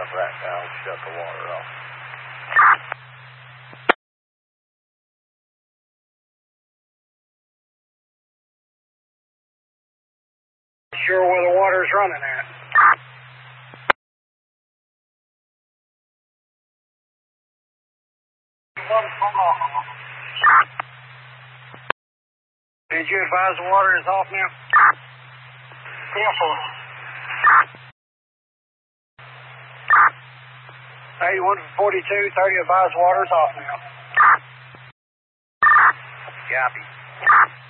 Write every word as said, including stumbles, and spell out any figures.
that down, shut the water off. Sure where the water's running at. Did you advise the water is off now? Yes, sir. eighty-one forty-two, thirty, advise water is off now. Copy.